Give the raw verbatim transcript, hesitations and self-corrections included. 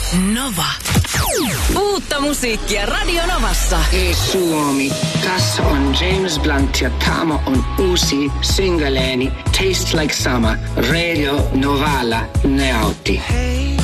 Nova. Uutta musiikkia Radio Novassa. Hei Suomi, tässä on James Blunt ja tämä on uusi singleeni Taste Like Summer. Radio Novalla ne autti. Hey.